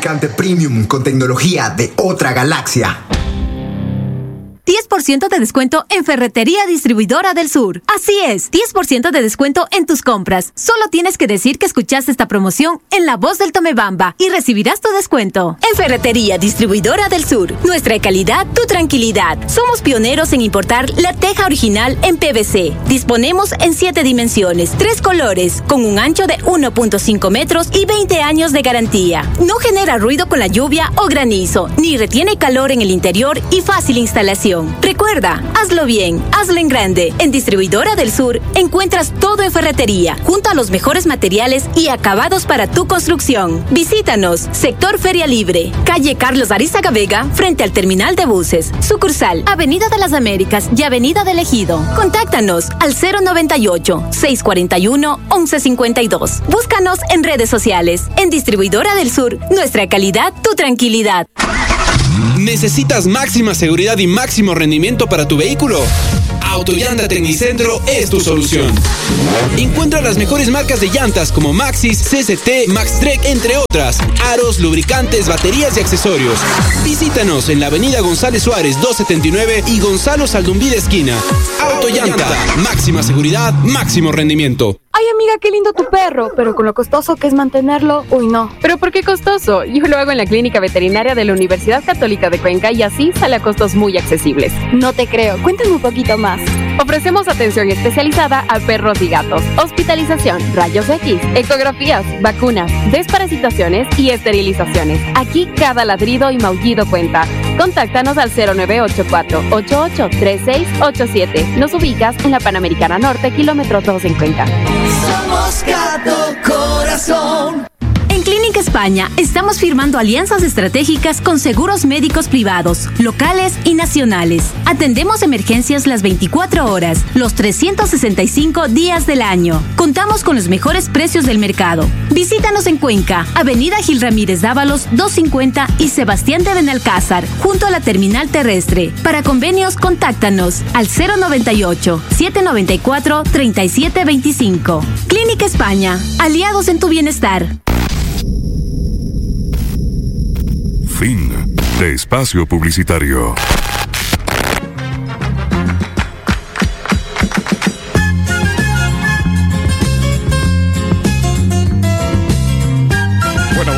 lubricante premium con tecnología de otra galaxia. 10% de descuento en Ferretería Distribuidora del Sur. Así es, 10% de descuento en tus compras. Solo tienes que decir que escuchaste esta promoción en La Voz del Tomebamba y recibirás tu descuento. En Ferretería Distribuidora del Sur, nuestra calidad, tu tranquilidad. Somos pioneros en importar la teja original en PVC. Disponemos en 7 dimensiones, 3 colores, con un ancho de 1.5 metros y 20 años de garantía. No genera ruido con la lluvia o granizo, ni retiene calor en el interior y fácil instalación. Recuerda, hazlo bien, hazlo en grande. En Distribuidora del Sur encuentras todo en ferretería, junto a los mejores materiales y acabados para tu construcción. Visítanos, Sector Feria Libre, calle Carlos Arizaga Vega, frente al terminal de buses. Sucursal, Avenida de las Américas y Avenida del Ejido. Contáctanos al 098-641-1152. Búscanos en redes sociales. En Distribuidora del Sur, nuestra calidad, tu tranquilidad. ¿Necesitas máxima seguridad y máximo rendimiento para tu vehículo? Autollanta Tecnicentro es tu solución. Encuentra las mejores marcas de llantas como Maxxis, CCT, Maxtrek, entre otras. Aros, lubricantes, baterías y accesorios. Visítanos en la avenida González Suárez 279 y Gonzalo Saldumbide esquina. Autollanta, máxima seguridad, máximo rendimiento. Ay, amiga, qué lindo tu perro, pero con lo costoso que es mantenerlo, uy, no. ¿Pero por qué costoso? Yo lo hago en la Clínica Veterinaria de la Universidad Católica de Cuenca y así sale a costos muy accesibles. No te creo, cuéntame un poquito más. Ofrecemos atención especializada a perros y gatos, hospitalización, rayos X, ecografías, vacunas, desparasitaciones y esterilizaciones. Aquí cada ladrido y maullido cuenta. Contáctanos al 0984-883687. Nos ubicas en la Panamericana Norte, kilómetro 2 en Cuenca. Somos Gato Corazón. En Clínica España estamos firmando alianzas estratégicas con seguros médicos privados, locales y nacionales. Atendemos emergencias las 24 horas, los 365 días del año. Contamos con los mejores precios del mercado. Visítanos en Cuenca, Avenida Gil Ramírez Dávalos 250 y Sebastián de Benalcázar, junto a la terminal terrestre. Para convenios, contáctanos al 098-794-3725. Clínica España, aliados en tu bienestar. Fin de espacio publicitario. Bueno,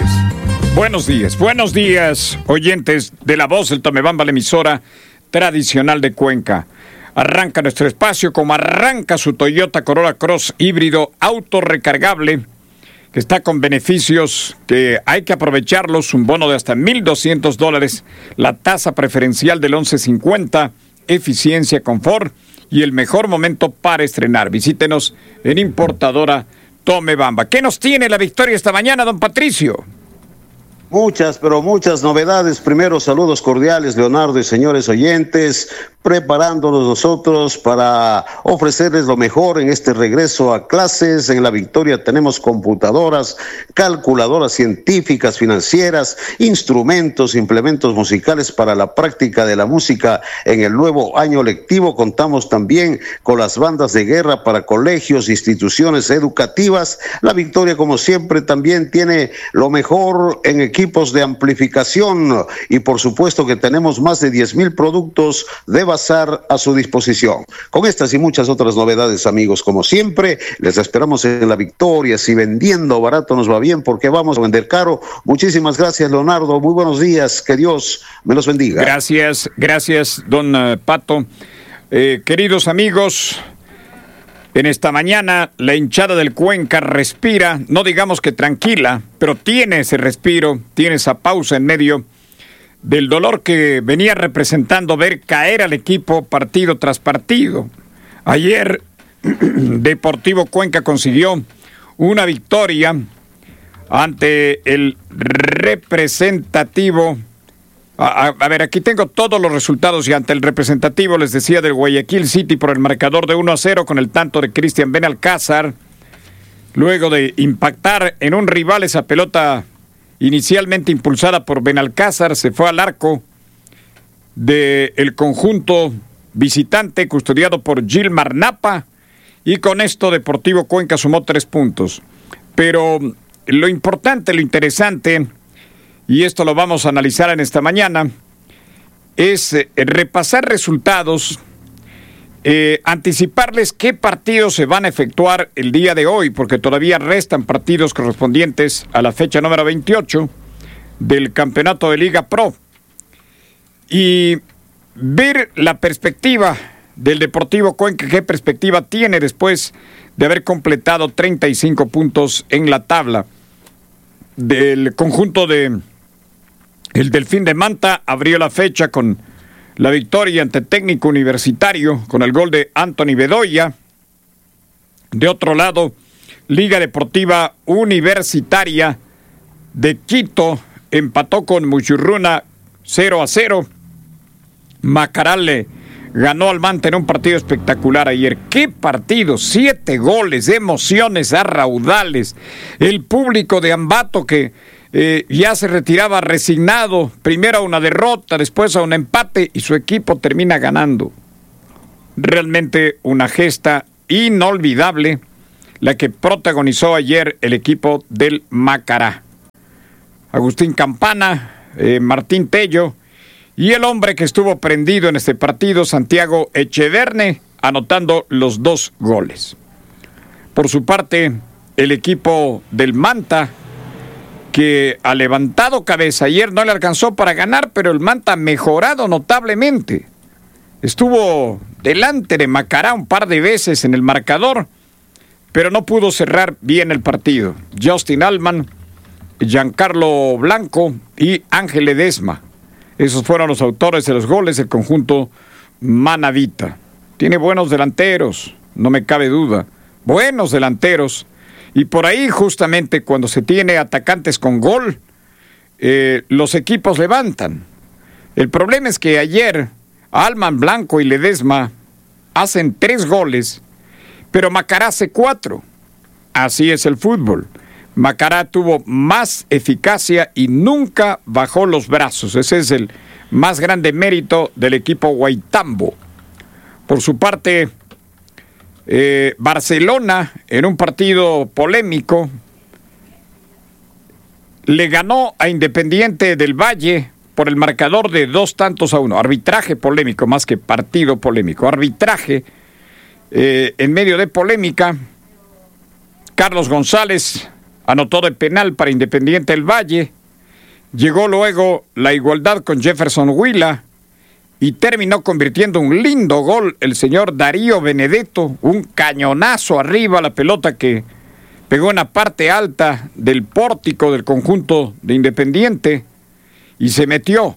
buenos días, oyentes de La Voz del Tomebamba, la emisora tradicional de Cuenca. Arranca nuestro espacio como arranca su Toyota Corolla Cross híbrido autorrecargable, que está con beneficios que hay que aprovecharlos, un bono de hasta $1,200, la tasa preferencial del 11.50, eficiencia, confort y el mejor momento para estrenar. Visítenos en Importadora Tomebamba. ¿Qué nos tiene la victoria esta mañana, don Patricio? Muchas, pero muchas novedades. Primero, saludos cordiales, Leonardo y señores oyentes, preparándonos nosotros para ofrecerles lo mejor en este regreso a clases. En La Victoria tenemos computadoras, calculadoras científicas, financieras, instrumentos, implementos musicales para la práctica de la música en el nuevo año lectivo. Contamos también con las bandas de guerra para colegios, instituciones educativas. La Victoria, como siempre, también tiene lo mejor en equipos de amplificación y por supuesto que tenemos más de 10,000 productos de bazar a su disposición. Con estas y muchas otras novedades, amigos, como siempre, les esperamos en La Victoria. Si vendiendo barato nos va bien, porque vamos a vender caro. Muchísimas gracias, Leonardo. Muy buenos días. Que Dios me los bendiga. Gracias, don Pato. Queridos amigos, en esta mañana la hinchada del Cuenca respira, no digamos que tranquila, pero tiene ese respiro, tiene esa pausa en medio del dolor que venía representando ver caer al equipo partido tras partido. Ayer Deportivo Cuenca consiguió una victoria ante el representativo. A ver, aquí tengo todos los resultados y ante el representativo, les decía, del Guayaquil City por el marcador de 1-0 con el tanto de Cristian Benalcázar. Luego de impactar en un rival, esa pelota inicialmente impulsada por Benalcázar se fue al arco del conjunto visitante custodiado por Gilmar Napa y con esto Deportivo Cuenca sumó 3 puntos. Pero lo importante, lo interesante y esto lo vamos a analizar en esta mañana, es repasar resultados, anticiparles qué partidos se van a efectuar el día de hoy, porque todavía restan partidos correspondientes a la fecha número 28 del campeonato de Liga Pro, y ver la perspectiva del Deportivo Cuenca, qué perspectiva tiene después de haber completado 35 puntos en la tabla. Del conjunto de el Delfín de Manta abrió la fecha con la victoria ante Técnico Universitario con el gol de Anthony Bedoya. De otro lado, Liga Deportiva Universitaria de Quito empató con Muchurruna 0-0. Macará le ganó al Manta en un partido espectacular ayer. ¡Qué partido! 7 goles, emociones a raudales. El público de Ambato que ya se retiraba resignado, primero a una derrota, después a un empate, y su equipo termina ganando. Realmente una gesta inolvidable la que protagonizó ayer el equipo del Macará. Agustín Campana, Martín Tello y el hombre que estuvo prendido en este partido, Santiago Echeverne, anotando los 2 goles. Por su parte, el equipo del Manta, que ha levantado cabeza, ayer no le alcanzó para ganar, pero el Manta ha mejorado notablemente. Estuvo delante de Macará un par de veces en el marcador, pero no pudo cerrar bien el partido. Justin Allman, Giancarlo Blanco y Ángel Ledesma. Esos fueron los autores de los goles del conjunto manavita. Tiene buenos delanteros, no me cabe duda. Buenos delanteros. Y por ahí justamente cuando se tiene atacantes con gol, los equipos levantan. El problema es que ayer Allman, Blanco y Ledesma hacen 3 goles, pero Macará hace 4. Así es el fútbol. Macará tuvo más eficacia y nunca bajó los brazos. Ese es el más grande mérito del equipo Guaitambo. Por su parte, Barcelona, en un partido polémico, le ganó a Independiente del Valle por el marcador de 2-1. Arbitraje polémico más que partido polémico. Arbitraje en medio de polémica. Carlos González anotó de penal para Independiente del Valle. Llegó luego la igualdad con Jefferson Huila y terminó convirtiendo un lindo gol el señor Darío Benedetto, un cañonazo arriba, la pelota que pegó en la parte alta del pórtico del conjunto de Independiente y se metió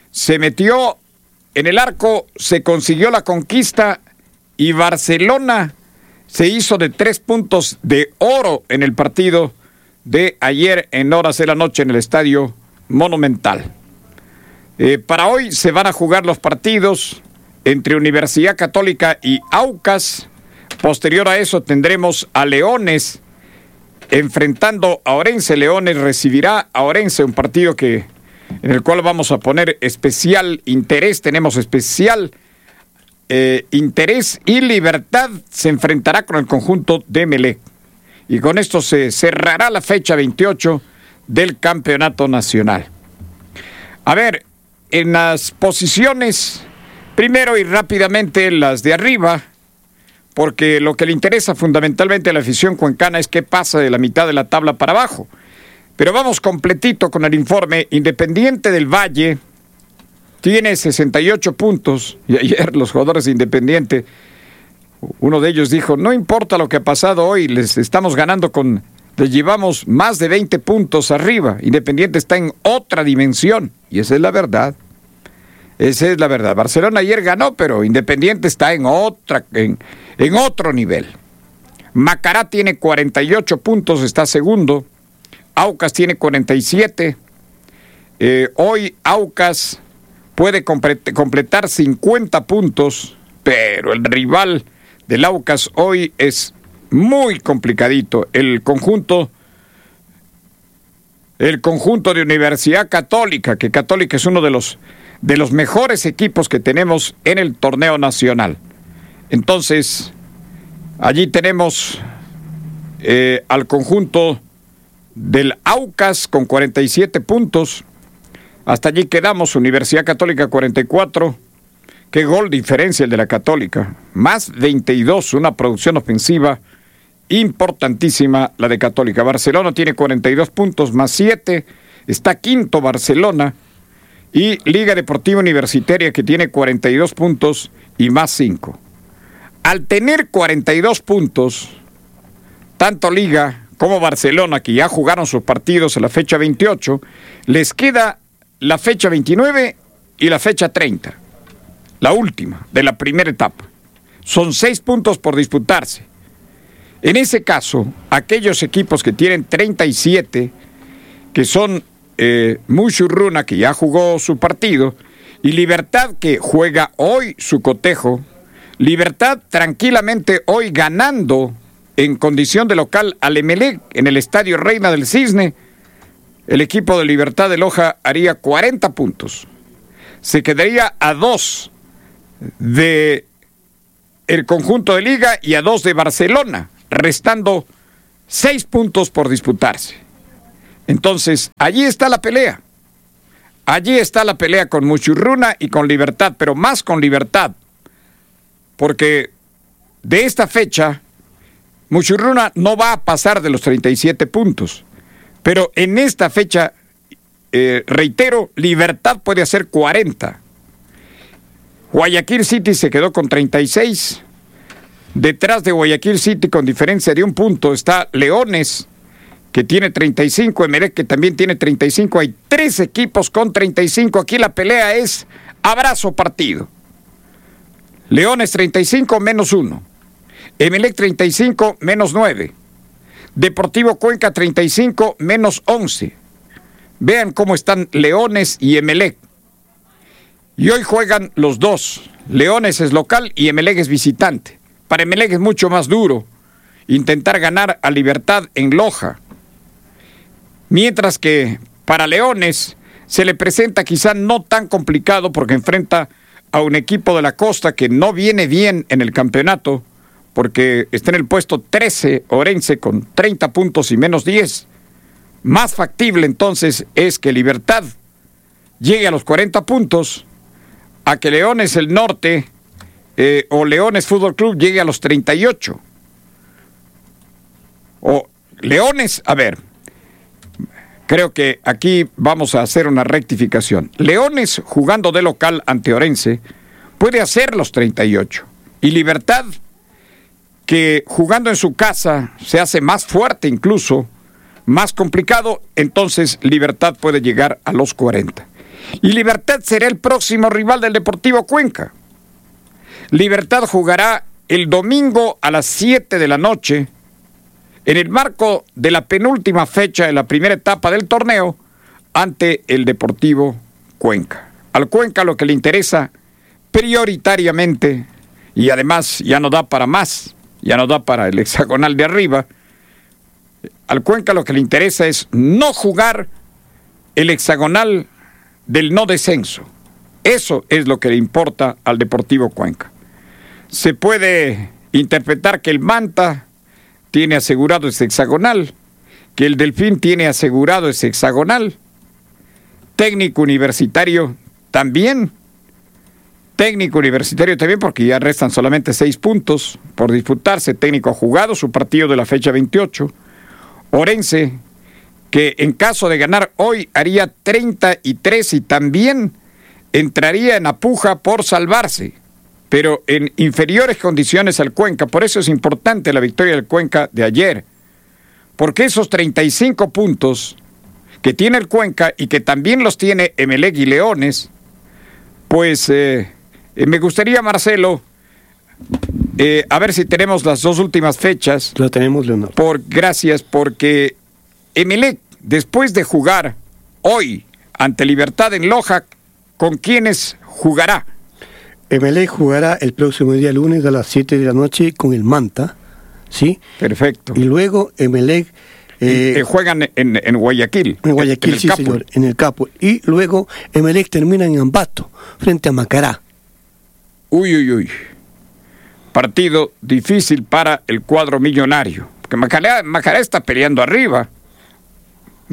en el arco, se consiguió la conquista y Barcelona se hizo de 3 puntos de oro en el partido de ayer en horas de la noche en el Estadio Monumental. Para hoy se van a jugar los partidos entre Universidad Católica y Aucas. Posterior a eso tendremos a Leones enfrentando a Orense. Leones recibirá a Orense, un partido en el cual vamos a poner especial interés. Tenemos especial interés, y Libertad se enfrentará con el conjunto de Emelec. Y con esto se cerrará la fecha 28 del campeonato nacional. A ver, en las posiciones, primero y rápidamente las de arriba, porque lo que le interesa fundamentalmente a la afición cuencana es qué pasa de la mitad de la tabla para abajo. Pero vamos completito con el informe. Independiente del Valle tiene 68 puntos, y ayer los jugadores de Independiente, uno de ellos dijo, no importa lo que ha pasado hoy, les estamos ganando les llevamos más de 20 puntos arriba. Independiente está en otra dimensión, y esa es la verdad. Esa es la verdad. Barcelona ayer ganó, pero Independiente está en otro nivel. Macará tiene 48 puntos, está segundo. Aucas tiene 47. Hoy Aucas puede completar 50 puntos, pero el rival del Aucas hoy es muy complicadito. El conjunto de Universidad Católica, que Católica es uno de los mejores equipos que tenemos en el torneo nacional. Entonces, allí tenemos al conjunto del Aucas con 47 puntos, Hasta allí quedamos. Universidad Católica 44. Qué gol diferencia el de la Católica. Más 22, una producción ofensiva importantísima la de Católica. Barcelona tiene 42 puntos más 7. Está quinto Barcelona. Y Liga Deportiva Universitaria, que tiene 42 puntos y más 5. Al tener 42 puntos, tanto Liga como Barcelona, que ya jugaron sus partidos en la fecha 28, les queda la fecha 29 y la fecha 30. La última de la primera etapa. Son 6 puntos por disputarse. En ese caso, aquellos equipos que tienen 37, que son Mushurruna, que ya jugó su partido, y Libertad, que juega hoy su cotejo. Libertad tranquilamente hoy ganando en condición de local al Emelec en el Estadio Reina del Cisne. El equipo de Libertad de Loja haría 40 puntos. Se quedaría a 2 de el conjunto de Liga y a 2 de Barcelona, restando 6 puntos por disputarse. Entonces, allí está la pelea. Allí está la pelea con Mushurruna y con Libertad, pero más con Libertad. Porque de esta fecha, Mushurruna no va a pasar de los 37 puntos. Pero en esta fecha, reitero, Libertad puede hacer 40. Guayaquil City se quedó con 36. Detrás de Guayaquil City, con diferencia de 1 punto, está Leones, que tiene 35, Emelec, que también tiene 35. Hay 3 equipos con 35. Aquí la pelea es abrazo partido. Leones 35 menos 1. Emelec 35 menos 9. Deportivo Cuenca 35 menos 11. Vean cómo están Leones y Emelec. Y hoy juegan los dos. Leones es local y Emelec es visitante. Para Emelec es mucho más duro intentar ganar a Libertad en Loja. Mientras que para Leones se le presenta quizá no tan complicado porque enfrenta a un equipo de la costa que no viene bien en el campeonato, porque está en el puesto 13 Orense con 30 puntos y menos 10. Más factible entonces es que Libertad llegue a los 40 puntos a que Leones el Norte o Leones Fútbol Club llegue a los 38. O Leones, a ver, creo que aquí vamos a hacer una rectificación. Leones jugando de local ante Orense puede hacer los 38. Y Libertad, que jugando en su casa se hace más fuerte incluso, más complicado, entonces Libertad puede llegar a los 40. Y Libertad será el próximo rival del Deportivo Cuenca. Libertad jugará el domingo a las 7 de la noche en el marco de la penúltima fecha de la primera etapa del torneo ante el Deportivo Cuenca. Al Cuenca lo que le interesa prioritariamente, y además ya no da para más, ya no da para el hexagonal de arriba, al Cuenca lo que le interesa es no jugar el hexagonal del no descenso. Eso es lo que le importa al Deportivo Cuenca. Se puede interpretar que el Manta tiene asegurado ese hexagonal, que el Delfín tiene asegurado ese hexagonal, Técnico Universitario también, porque ya restan solamente 6 puntos por disputarse. Técnico ha jugado su partido de la fecha 28. Orense, que en caso de ganar hoy haría 33 y también entraría en la puja por salvarse, pero en inferiores condiciones al Cuenca. Por eso es importante la victoria del Cuenca de ayer, porque esos 35 puntos que tiene el Cuenca y que también los tiene Emelec y Leones, pues me gustaría, Marcelo, a ver si tenemos las 2 últimas fechas. Lo tenemos, Leonardo. Gracias, porque Emelec, después de jugar hoy ante Libertad en Loja, ¿con quiénes jugará? Emelec jugará el próximo día lunes a las 7 de la noche con el Manta, ¿sí? Perfecto. Y luego Emelec... juegan en Guayaquil. En Guayaquil, sí, señor, en el Capo. Y luego Emelec termina en Ambato, frente a Macará. Uy. Partido difícil para el cuadro millonario. Porque Macará está peleando arriba.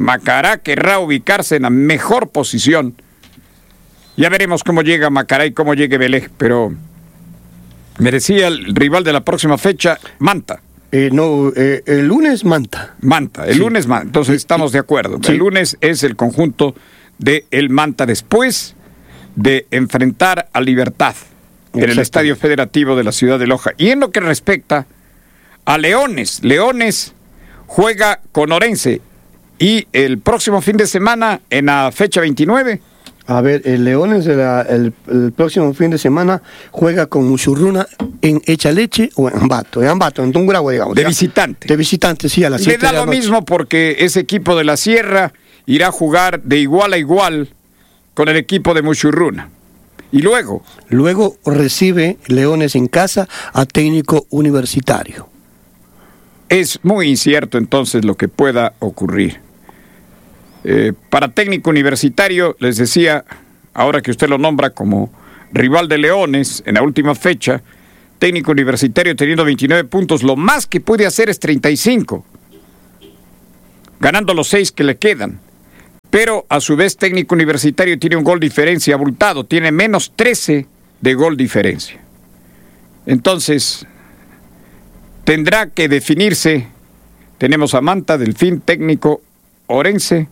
Macará querrá ubicarse en la mejor posición. Ya veremos cómo llega Macará y cómo llegue Vélez, pero me decía el rival de la próxima fecha, Manta. El lunes Manta. El lunes Manta, entonces estamos de acuerdo. Sí. El lunes es el conjunto de el Manta después de enfrentar a Libertad en el Estadio Federativo de la ciudad de Loja. Y en lo que respecta a Leones juega con Orense y el próximo fin de semana en la fecha 29. A ver, el Leones el próximo fin de semana juega con Muchurruna en Echaleche o en Ambato, en Tungurahua, digamos. De visitante. De visitante, sí, a las 7 de la noche. Le da lo mismo porque ese equipo de la Sierra irá a jugar de igual a igual con el equipo de Muchurruna. Y luego recibe Leones en casa a Técnico Universitario. Es muy incierto entonces lo que pueda ocurrir. Para Técnico Universitario, les decía, ahora que usted lo nombra como rival de Leones en la última fecha, Técnico Universitario teniendo 29 puntos, lo más que puede hacer es 35, ganando los 6 que le quedan. Pero a su vez Técnico Universitario tiene un gol diferencia abultado, tiene menos 13 de gol diferencia. Entonces, tendrá que definirse. Tenemos a Manta, Delfín, Técnico, Orense.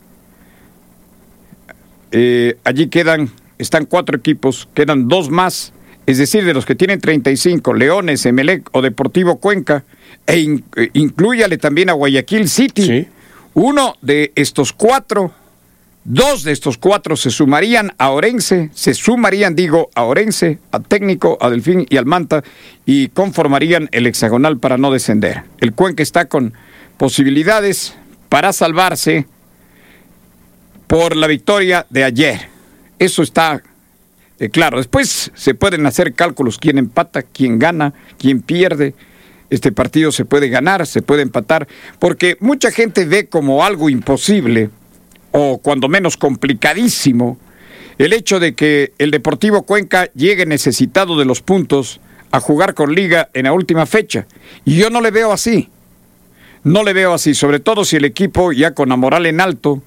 Allí están 4 equipos, quedan 2 más, es decir, de los que tienen 35, Leones, Emelec o Deportivo Cuenca, inclúyale también a Guayaquil City. Sí. Uno de estos 4, 2 de estos 4 se sumarían a Orense, a Técnico, a Delfín y al Manta, y conformarían el hexagonal para no descender. El Cuenca está con posibilidades para salvarse por la victoria de ayer. Eso está claro. Después se pueden hacer cálculos, quién empata, quién gana, quién pierde. Este partido se puede ganar, se puede empatar, porque mucha gente ve como algo imposible, o cuando menos complicadísimo, el hecho de que el Deportivo Cuenca llegue necesitado de los puntos a jugar con Liga en la última fecha. Y yo no le veo así. No le veo así, sobre todo si el equipo ya con la moral en alto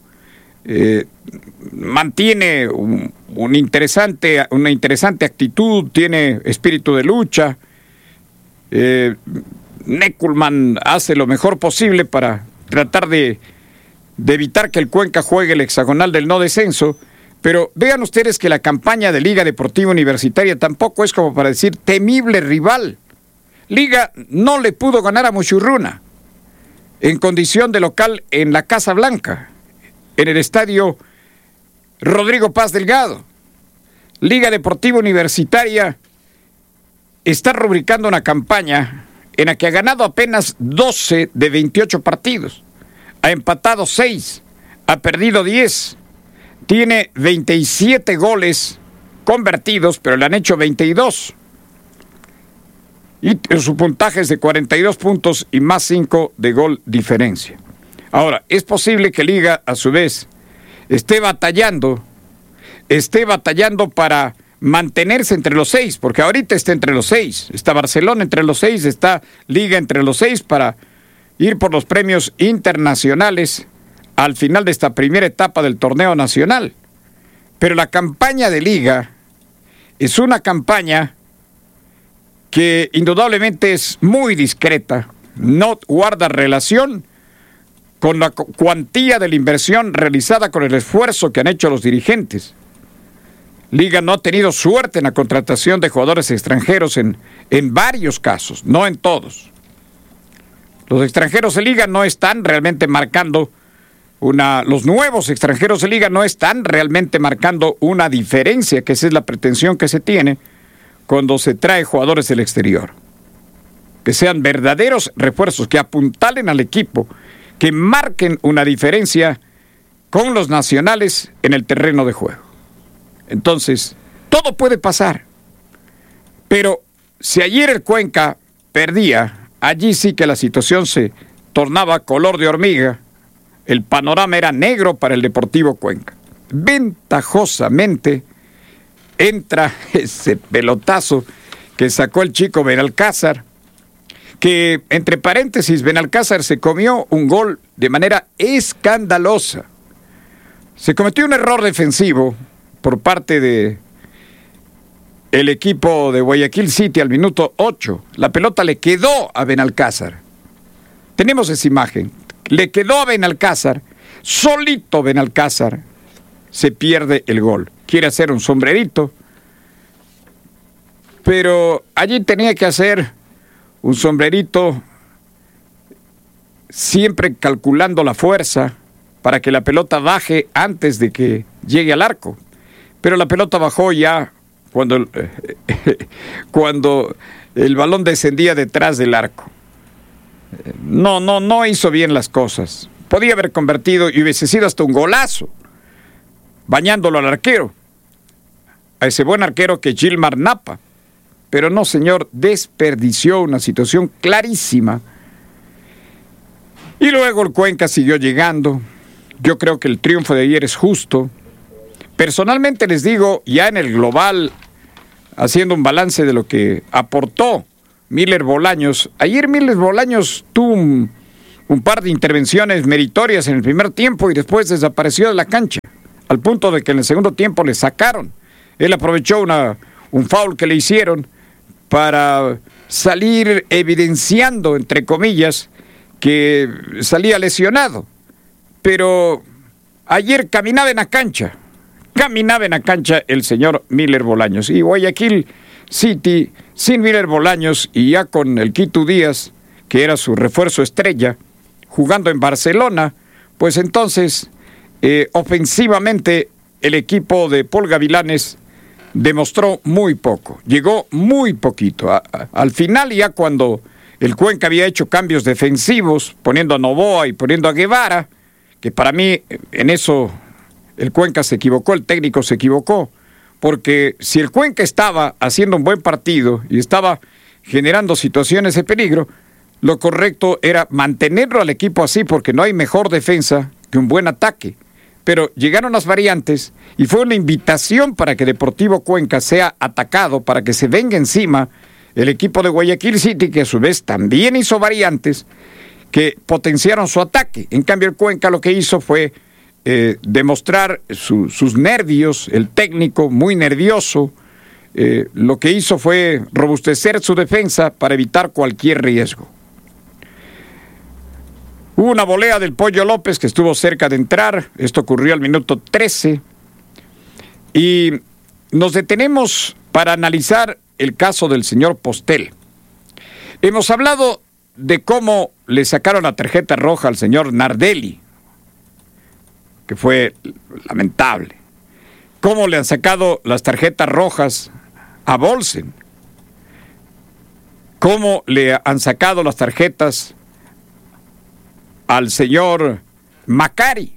mantiene una interesante actitud, tiene espíritu de lucha. Neckelman hace lo mejor posible para tratar de evitar que el Cuenca juegue el hexagonal del no descenso, pero vean ustedes que la campaña de Liga Deportiva Universitaria tampoco es como para decir temible rival. Liga no le pudo ganar a Muchurruna en condición de local en la Casa Blanca, en el estadio Rodrigo Paz Delgado. Liga Deportiva Universitaria está rubricando una campaña en la que ha ganado apenas 12 de 28 partidos, ha empatado 6, ha perdido 10, tiene 27 goles convertidos, pero le han hecho 22. Y su puntaje es de 42 puntos y más 5 de gol diferencia. Ahora, es posible que Liga, a su vez, esté batallando para mantenerse entre los 6, porque ahorita está entre los 6. Está Barcelona entre los 6, está Liga entre los 6 para ir por los premios internacionales al final de esta primera etapa del torneo nacional. Pero la campaña de Liga es una campaña que indudablemente es muy discreta, no guarda relación con la cuantía de la inversión realizada, con el esfuerzo que han hecho los dirigentes. Liga no ha tenido suerte en la contratación de jugadores extranjeros en varios casos, no en todos. Los extranjeros de Liga no están realmente marcando los nuevos extranjeros de Liga no están realmente marcando una diferencia, que esa es la pretensión que se tiene cuando se trae jugadores del exterior. Que sean verdaderos refuerzos, que apuntalen al equipo, que marquen una diferencia con los nacionales en el terreno de juego. Entonces, todo puede pasar. Pero si ayer el Cuenca perdía, allí sí que la situación se tornaba color de hormiga. El panorama era negro para el Deportivo Cuenca. Ventajosamente entra ese pelotazo que sacó el chico Benalcázar, que, entre paréntesis, Benalcázar se comió un gol de manera escandalosa. Se cometió un error defensivo por parte de el equipo de Guayaquil City al minuto 8. La pelota le quedó a Benalcázar. Tenemos esa imagen. Le quedó a Benalcázar. Solito Benalcázar se pierde el gol. Quiere hacer un sombrerito, pero allí tenía que hacer un sombrerito siempre calculando la fuerza para que la pelota baje antes de que llegue al arco. Pero la pelota bajó ya cuando el balón descendía detrás del arco. No hizo bien las cosas. Podía haber convertido y hubiese sido hasta un golazo, bañándolo al arquero, a ese buen arquero que es Gilmar Napa. Pero no, señor, desperdició una situación clarísima. Y luego el Cuenca siguió llegando. Yo creo que el triunfo de ayer es justo. Personalmente les digo, ya en el global, haciendo un balance de lo que aportó Miller Bolaños. Ayer Miller Bolaños tuvo un par de intervenciones meritorias en el primer tiempo y después desapareció de la cancha, al punto de que en el segundo tiempo le sacaron. Él aprovechó un foul que le hicieron para salir evidenciando, entre comillas, que salía lesionado. Pero ayer caminaba en la cancha el señor Miller Bolaños. Y Guayaquil City, sin Miller Bolaños y ya con el Quito Díaz, que era su refuerzo estrella, jugando en Barcelona, pues entonces, ofensivamente, el equipo de Paul Gavilanes demostró muy poco, llegó muy poquito. Al final, ya cuando el Cuenca había hecho cambios defensivos, poniendo a Novoa y poniendo a Guevara, que para mí en eso el Cuenca se equivocó, el técnico se equivocó, porque si el Cuenca estaba haciendo un buen partido y estaba generando situaciones de peligro, lo correcto era mantenerlo al equipo así, porque no hay mejor defensa que un buen ataque. Pero llegaron las variantes y fue una invitación para que Deportivo Cuenca sea atacado, para que se venga encima el equipo de Guayaquil City, que a su vez también hizo variantes que potenciaron su ataque. En cambio el Cuenca lo que hizo fue demostrar sus nervios, el técnico muy nervioso. Lo que hizo fue robustecer su defensa para evitar cualquier riesgo. Hubo una volea del Pollo López que estuvo cerca de entrar. Esto ocurrió al minuto 13. Y nos detenemos para analizar el caso del señor Postel. Hemos hablado de cómo le sacaron la tarjeta roja al señor Nardelli, que fue lamentable. Cómo le han sacado las tarjetas rojas a Bolsen. Cómo le han sacado las tarjetas al señor Macari.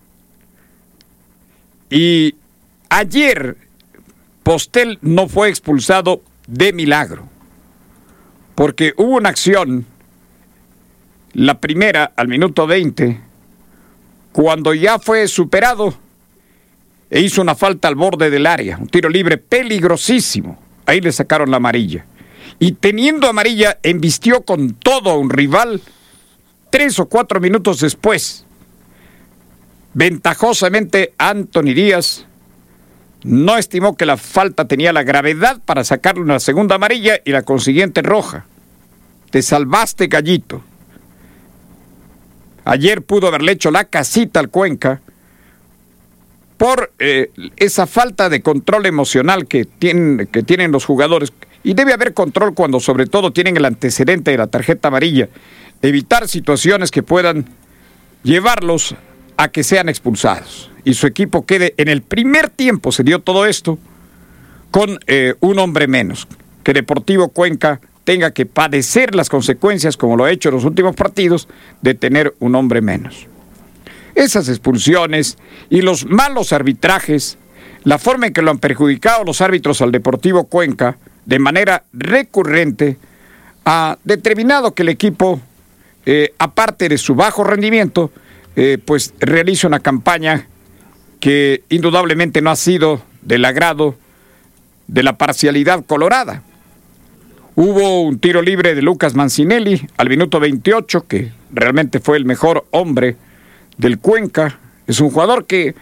Y ayer Postel no fue expulsado de milagro, porque hubo una acción, la primera al minuto 20, cuando ya fue superado e hizo una falta al borde del área, un tiro libre peligrosísimo. Ahí le sacaron la amarilla. Y teniendo amarilla, embistió con todo a un rival 3 o 4 minutos después. Ventajosamente, Anthony Díaz no estimó que la falta tenía la gravedad para sacarle una segunda amarilla y la consiguiente roja. Te salvaste, gallito. Ayer pudo haberle hecho la casita al Cuenca por esa falta de control emocional que tienen los jugadores. Y debe haber control cuando sobre todo tienen el antecedente de la tarjeta amarilla. Evitar situaciones que puedan llevarlos a que sean expulsados. Y su equipo quede, en el primer tiempo se dio todo esto, con un hombre menos. Que Deportivo Cuenca tenga que padecer las consecuencias, como lo ha hecho en los últimos partidos, de tener un hombre menos. Esas expulsiones y los malos arbitrajes, la forma en que lo han perjudicado los árbitros al Deportivo Cuenca, de manera recurrente, ha determinado que el equipo, aparte de su bajo rendimiento, pues realiza una campaña que indudablemente no ha sido del agrado de la parcialidad colorada. Hubo un tiro libre de Lucas Mancinelli al minuto 28, que realmente fue el mejor hombre del Cuenca. Es un jugador que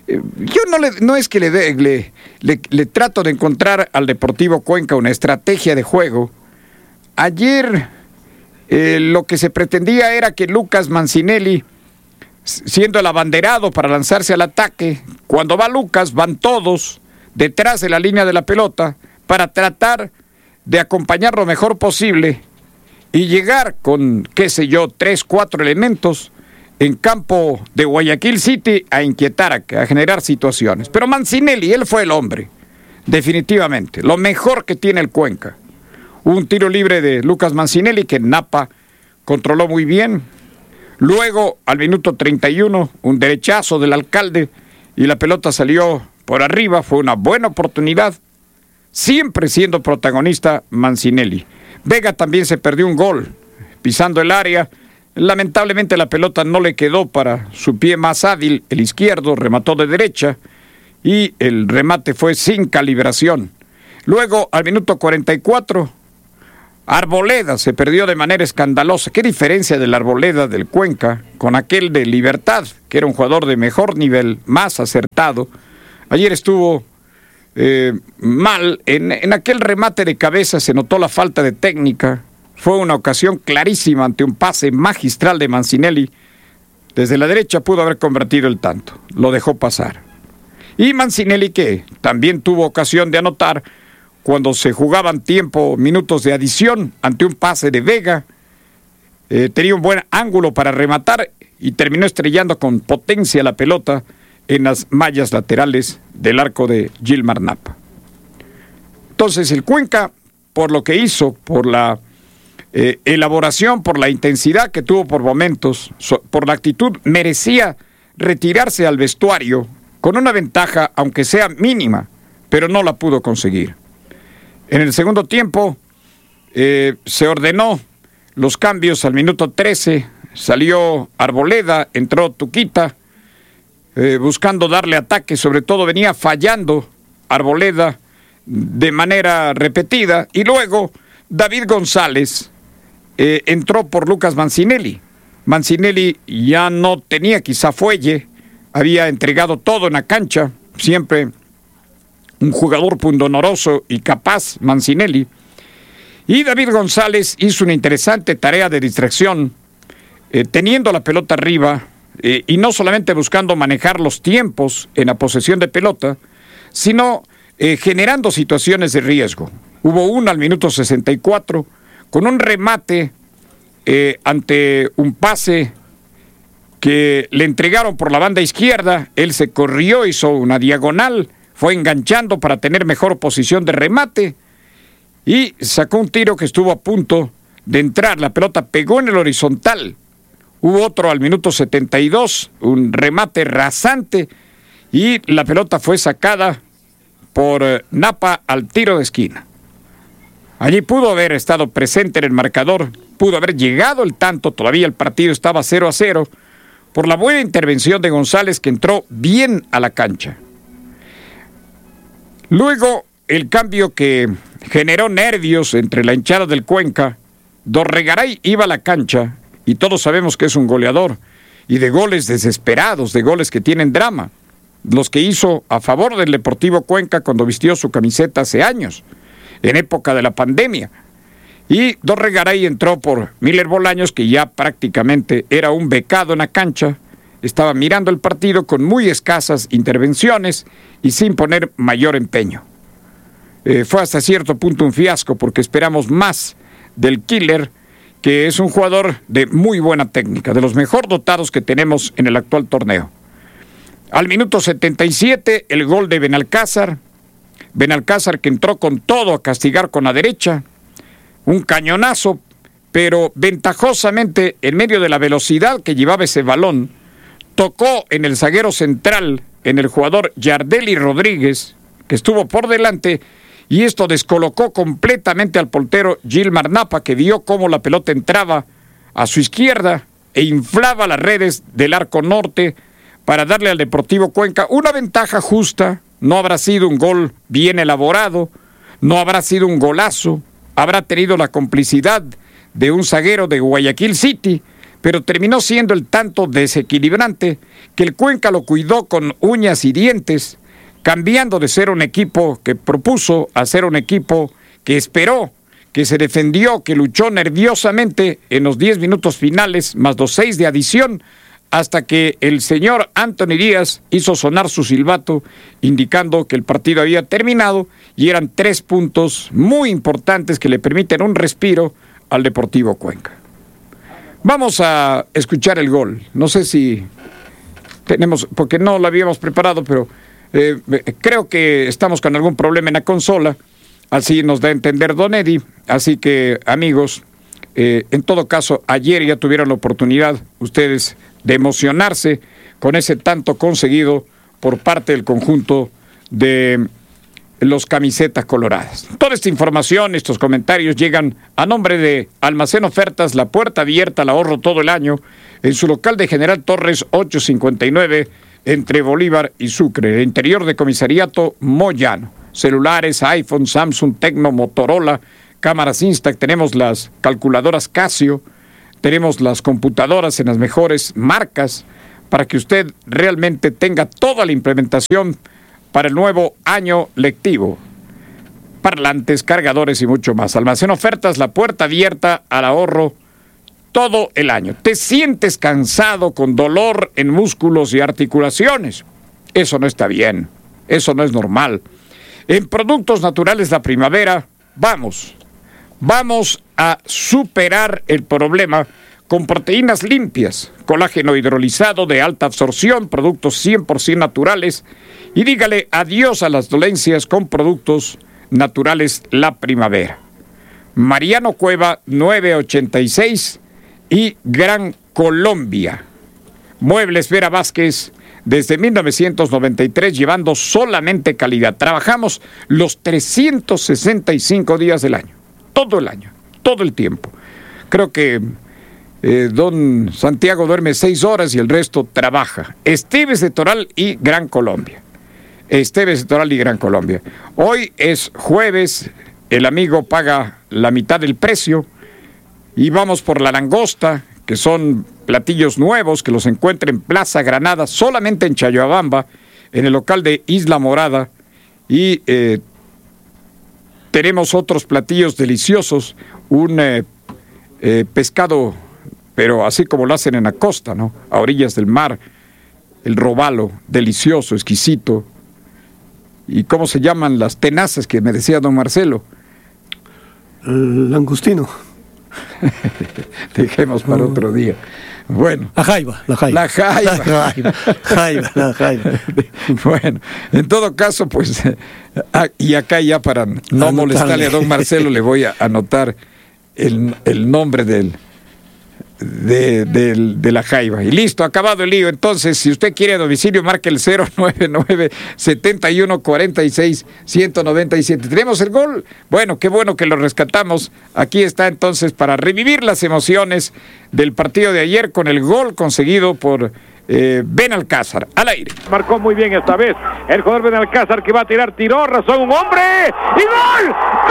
Yo no es que le trato de encontrar al Deportivo Cuenca una estrategia de juego. Ayer lo que se pretendía era que Lucas Mancinelli, siendo el abanderado para lanzarse al ataque, cuando va Lucas, van todos detrás de la línea de la pelota para tratar de acompañar lo mejor posible y llegar con, 3, 4 elementos en campo de Guayaquil City a inquietar, a generar situaciones. Pero Mancinelli, él fue el hombre, definitivamente, lo mejor que tiene el Cuenca. Hubo un tiro libre de Lucas Mancinelli que Napa controló muy bien. Luego, al minuto 31, un derechazo del alcalde y la pelota salió por arriba. Fue una buena oportunidad, siempre siendo protagonista Mancinelli. Vega también se perdió un gol pisando el área. Lamentablemente la pelota no le quedó para su pie más hábil, el izquierdo, remató de derecha y el remate fue sin calibración. Luego, al minuto 44, Arboleda se perdió de manera escandalosa. ¿Qué diferencia del Arboleda del Cuenca con aquel de Libertad, que era un jugador de mejor nivel, más acertado? Ayer estuvo mal. En aquel remate de cabeza se notó la falta de técnica. Fue una ocasión clarísima ante un pase magistral de Mancinelli. Desde la derecha pudo haber convertido el tanto. Lo dejó pasar. Y Mancinelli, que también tuvo ocasión de anotar cuando se jugaban minutos de adición ante un pase de Vega. Tenía un buen ángulo para rematar y terminó estrellando con potencia la pelota en las mallas laterales del arco de Gilmar Napa. Entonces el Cuenca, por lo que hizo, por la elaboración, por la intensidad que tuvo por momentos, por la actitud, merecía retirarse al vestuario con una ventaja, aunque sea mínima, pero no la pudo conseguir. En el segundo tiempo se ordenó los cambios al minuto 13, salió Arboleda, entró Tuquita, buscando darle ataque, sobre todo venía fallando Arboleda de manera repetida, y luego David González entró por Lucas Mancinelli. Mancinelli ya no tenía quizá fuelle, había entregado todo en la cancha, siempre un jugador pundonoroso y capaz, Mancinelli. Y David González hizo una interesante tarea de distracción, teniendo la pelota arriba, y no solamente buscando manejar los tiempos en la posesión de pelota, sino generando situaciones de riesgo. Hubo una al minuto 64, con un remate ante un pase que le entregaron por la banda izquierda. Él se corrió, hizo una diagonal, fue enganchando para tener mejor posición de remate y sacó un tiro que estuvo a punto de entrar. La pelota pegó en el horizontal. Hubo otro al minuto 72, un remate rasante, y la pelota fue sacada por Napa al tiro de esquina. Allí pudo haber estado presente en el marcador, pudo haber llegado el tanto, todavía el partido estaba 0-0, por la buena intervención de González, que entró bien a la cancha. Luego, el cambio que generó nervios entre la hinchada del Cuenca. Dorregaray iba a la cancha, y todos sabemos que es un goleador, y de goles desesperados, de goles que tienen drama, los que hizo a favor del Deportivo Cuenca cuando vistió su camiseta hace años, en época de la pandemia. Y Dorregaray entró por Miller Bolaños, que ya prácticamente era un becado en la cancha, estaba mirando el partido con muy escasas intervenciones y sin poner mayor empeño. Fue hasta cierto punto un fiasco, porque esperamos más del Killer, que es un jugador de muy buena técnica, de los mejor dotados que tenemos en el actual torneo. Al minuto 77, el gol de Benalcázar. Benalcázar, que entró con todo a castigar con la derecha. Un cañonazo, pero ventajosamente, en medio de la velocidad que llevaba ese balón, tocó en el zaguero central, en el jugador Yardelli Rodríguez, que estuvo por delante, y esto descolocó completamente al portero Gilmar Napa, que vio cómo la pelota entraba a su izquierda e inflaba las redes del arco norte para darle al Deportivo Cuenca una ventaja justa. No habrá sido un gol bien elaborado, no habrá sido un golazo, habrá tenido la complicidad de un zaguero de Guayaquil City, pero terminó siendo el tanto desequilibrante que el Cuenca lo cuidó con uñas y dientes, cambiando de ser un equipo que propuso a ser un equipo que esperó, que se defendió, que luchó nerviosamente en los 10 minutos finales, más los 6 de adición, hasta que el señor Anthony Díaz hizo sonar su silbato, indicando que el partido había terminado y eran 3 puntos muy importantes que le permiten un respiro al Deportivo Cuenca. Vamos a escuchar el gol. No sé si tenemos, porque no lo habíamos preparado, pero creo que estamos con algún problema en la consola. Así nos da a entender Don Eddie. Así que, amigos, en todo caso, ayer ya tuvieron la oportunidad ustedes de emocionarse con ese tanto conseguido por parte del conjunto de los camisetas coloradas. Toda esta información, estos comentarios llegan a nombre de Almacén Ofertas, la puerta abierta al ahorro todo el año, en su local de General Torres 859, entre Bolívar y Sucre, el interior de comisariato Moyano. Celulares, iPhone, Samsung, Tecno, Motorola, cámaras Instax, tenemos las calculadoras Casio, tenemos las computadoras en las mejores marcas para que usted realmente tenga toda la implementación para el nuevo año lectivo. Parlantes, cargadores y mucho más. Almacén Ofertas, la puerta abierta al ahorro todo el año. ¿Te sientes cansado con dolor en músculos y articulaciones? Eso no está bien, eso no es normal. En Productos Naturales La Primavera, vamos a superar el problema con proteínas limpias, colágeno hidrolizado de alta absorción, productos 100% naturales, y dígale adiós a las dolencias con Productos Naturales La Primavera. Mariano Cueva 986 y Gran Colombia. Muebles Vera Vázquez, desde 1993, llevando solamente calidad. Trabajamos los 365 días del año, todo el año, todo el tiempo. Creo que don Santiago duerme 6 horas y el resto trabaja. Esteves de Toral y Gran Colombia. Esteves de Toral y Gran Colombia. Hoy es jueves, el amigo paga la mitad del precio y vamos por la langosta, que son platillos nuevos que los encuentra en Plaza Granada, solamente en Chayabamba, en el local de Isla Morada, y tenemos otros platillos deliciosos, un pescado, pero así como lo hacen en la costa, ¿no? A orillas del mar, el robalo, delicioso, exquisito. ¿Y cómo se llaman las tenazas que me decía don Marcelo? El langostino. Dejemos para otro día. Bueno. La jaiba. Bueno, en todo caso, pues, y acá ya para no molestarle a don Marcelo, le voy a anotar el nombre de la jaiba. Y listo, acabado el lío. Entonces, si usted quiere a domicilio, marque el 099-7146-197. ¿Tenemos el gol? Bueno, qué bueno que lo rescatamos. Aquí está entonces para revivir las emociones del partido de ayer con el gol conseguido por Benalcázar. Al aire. Marcó muy bien esta vez el jugador Benalcázar, que va a tirar, tiró, razón un hombre y ¡gol! ¡Gol!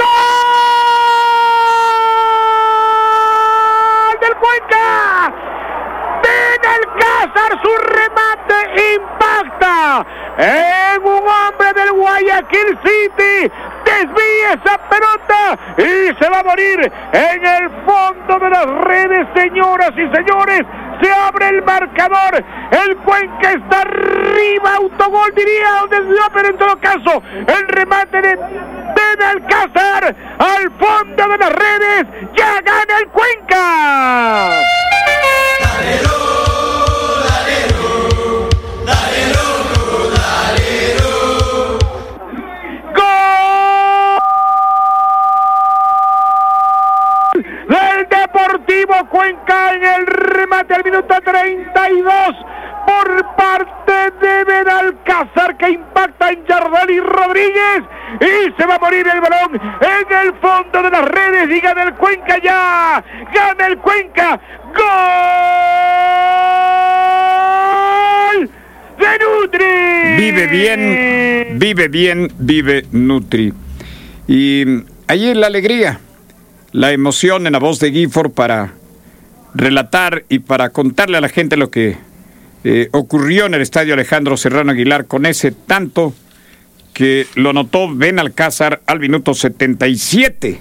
¡Del Cuenca! Benalcázar, su remate impacta en un hombre del Guayaquil City, desvía esa pelota y se va a morir en el fondo de las redes, señoras y señores. Se abre el marcador, el Cuenca está arriba, autogol diría, pero en todo caso el remate de Benalcázar al fondo de las redes, ya gana el Cuenca. Del Deportivo Cuenca en el remate al minuto 32 por parte de Benalcázar, que impacta en Jardel Rodríguez y se va a morir el balón en el fondo de las redes y gana el Cuenca ya, gana el Cuenca, gol de Nutri. Vive Nutri. Y ahí la alegría, la emoción en la voz de Gifford para relatar y para contarle a la gente lo que ocurrió en el estadio Alejandro Serrano Aguilar con ese tanto que lo anotó Benalcázar al minuto 77.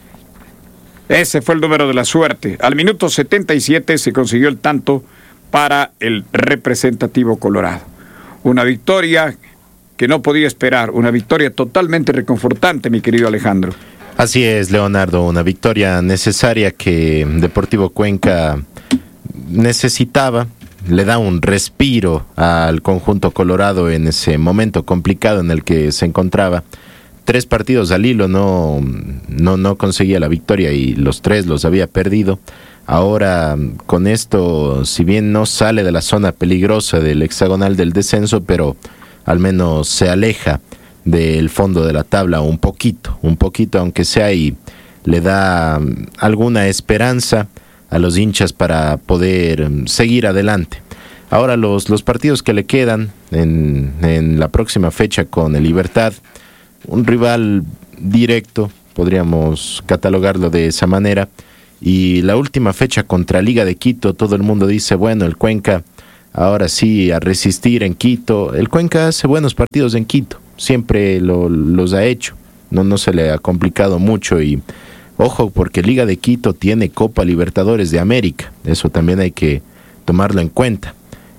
Ese fue el número de la suerte. Al minuto 77 se consiguió el tanto para el representativo colorado. Una victoria que no podía esperar, una victoria totalmente reconfortante, mi querido Alejandro. Así es, Leonardo, una victoria necesaria que Deportivo Cuenca necesitaba. Le da un respiro al conjunto colorado en ese momento complicado en el que se encontraba. 3 partidos al hilo no conseguía la victoria y los 3 los había perdido. Ahora con esto, si bien no sale de la zona peligrosa del hexagonal del descenso, pero al menos se aleja del fondo de la tabla un poquito, aunque sea, y le da alguna esperanza a los hinchas para poder seguir adelante. Ahora los partidos que le quedan en la próxima fecha con el Libertad, un rival directo, podríamos catalogarlo de esa manera, y la última fecha contra Liga de Quito, todo el mundo dice, bueno, el Cuenca ahora sí a resistir en Quito. El Cuenca hace buenos partidos en Quito, siempre los ha hecho, no se le ha complicado mucho. Y ojo, porque Liga de Quito tiene Copa Libertadores de América, eso también hay que tomarlo en cuenta.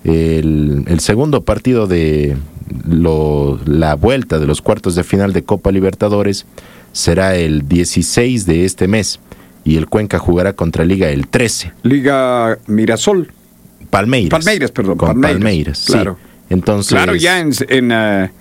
El segundo partido de la vuelta de los cuartos de final de Copa Libertadores será el 16 de este mes y el Cuenca jugará contra Liga el 13. Liga Mirasol. Palmeiras, claro. Sí. Entonces, claro, ya en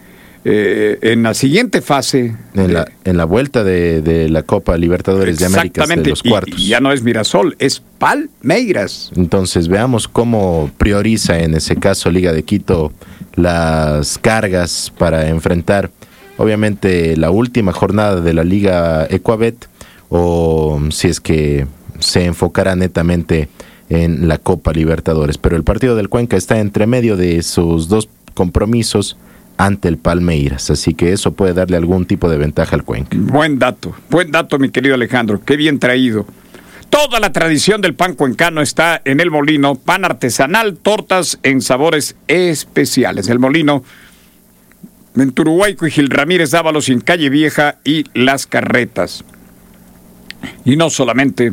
la siguiente fase. En la vuelta de la Copa Libertadores de América de los cuartos. Y ya no es Mirasol, es Palmeiras. Entonces veamos cómo prioriza en ese caso Liga de Quito las cargas para enfrentar, obviamente, la última jornada de la Liga Ecuabet, o si es que se enfocará netamente en la Copa Libertadores. Pero el partido del Cuenca está entre medio de sus 2 compromisos ante el Palmeiras, así que eso puede darle algún tipo de ventaja al Cuenca. Buen dato, mi querido Alejandro, qué bien traído. Toda la tradición del pan cuencano está en El Molino, pan artesanal, tortas en sabores especiales. El Molino, en Turuhuayco y Gil Ramírez Dávalos, en Calle Vieja y Las Carretas. Y no solamente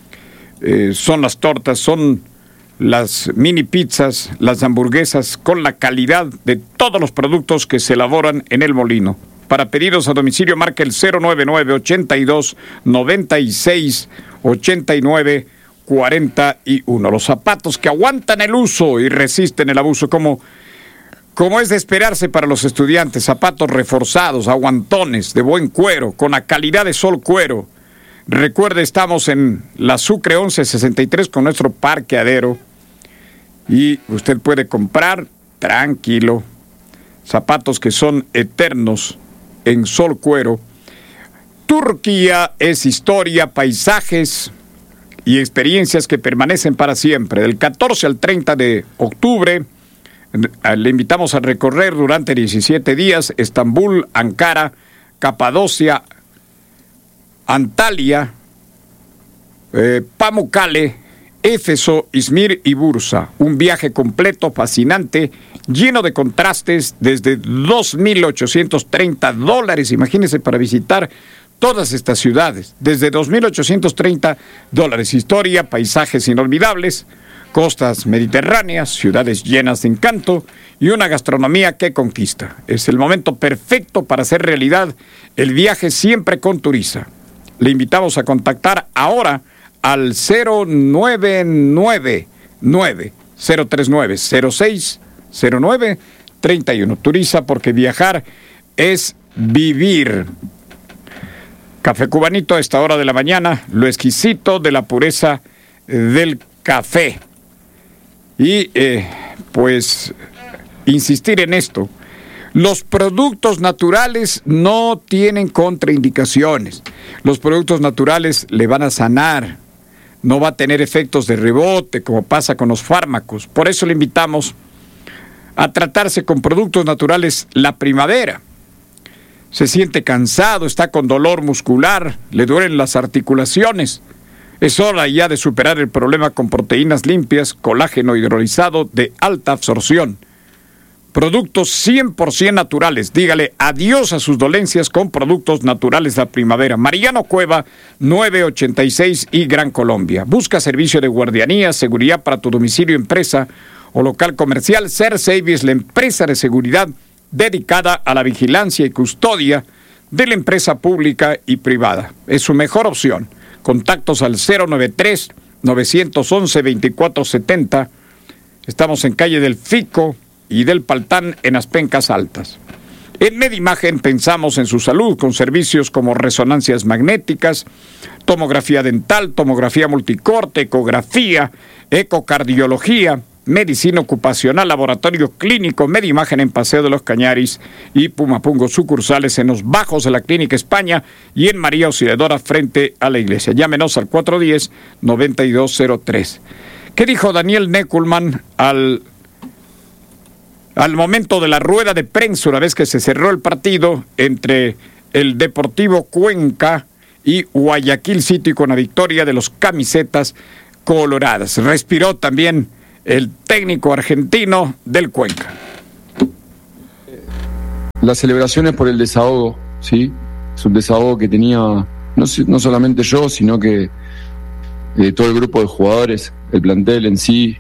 son las tortas, son las mini pizzas, las hamburguesas, con la calidad de todos los productos que se elaboran en El Molino. Para pedidos a domicilio, marca el 099-82-96-89-41. Los zapatos que aguantan el uso y resisten el abuso, como es de esperarse para los estudiantes. Zapatos reforzados, aguantones, de buen cuero, con la calidad de Sol Cuero. Recuerde, estamos en la Sucre 1163 con nuestro parqueadero y usted puede comprar tranquilo zapatos que son eternos en Sol Cuero. Turquía es historia, paisajes y experiencias que permanecen para siempre. Del 14 al 30 de octubre le invitamos a recorrer durante 17 días Estambul, Ankara, Capadocia, Antalya, Pamukkale, Éfeso, Izmir y Bursa. Un viaje completo, fascinante, lleno de contrastes, desde $2,830. Imagínense, para visitar todas estas ciudades, desde $2,830. Historia, paisajes inolvidables, costas mediterráneas, ciudades llenas de encanto y una gastronomía que conquista. Es el momento perfecto para hacer realidad el viaje siempre con Turiza. Le invitamos a contactar ahora al 099-039-0609-31. Turiza, porque viajar es vivir. Café Cubanito a esta hora de la mañana, lo exquisito de la pureza del café. Y pues insistir en esto. Los productos naturales no tienen contraindicaciones. Los productos naturales le van a sanar. No va a tener efectos de rebote como pasa con los fármacos. Por eso le invitamos a tratarse con productos naturales la primavera. Se siente cansado, está con dolor muscular, le duelen las articulaciones. Es hora ya de superar el problema con proteínas limpias, colágeno hidrolizado de alta absorción. Productos 100% naturales. Dígale adiós a sus dolencias con productos naturales de la primavera. Mariano Cueva, 986 y Gran Colombia. Busca servicio de guardianía, seguridad para tu domicilio, empresa o local comercial. CerSavi es la empresa de seguridad dedicada a la vigilancia y custodia de la empresa pública y privada. Es su mejor opción. Contactos al 093-911-2470. Estamos en calle del Fico y del Paltán en Aspencas Altas. En Medimagen pensamos en su salud con servicios como resonancias magnéticas, tomografía dental, tomografía multicorte, ecografía, ecocardiología, medicina ocupacional, laboratorio clínico. Medimagen en Paseo de los Cañaris y Pumapungo, sucursales en los Bajos de la Clínica España y en María Auxiliadora frente a la iglesia. Llámenos al 410-9203. ¿Qué dijo Daniel Neckelman al momento de la rueda de prensa, una vez que se cerró el partido entre el Deportivo Cuenca y Guayaquil City con la victoria de los camisetas coloradas? Respiró también el técnico argentino del Cuenca. Las celebraciones por el desahogo, ¿sí? Es un desahogo que tenía no solamente yo, sino que todo el grupo de jugadores, el plantel en sí.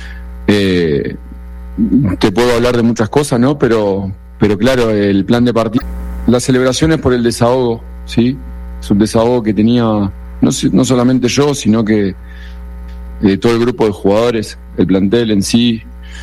Te puedo hablar de muchas cosas, ¿no? Pero claro, el plan de partido, las celebraciones por el desahogo, ¿sí? Es un desahogo que tenía no solamente yo, sino que todo el grupo de jugadores, el plantel en sí.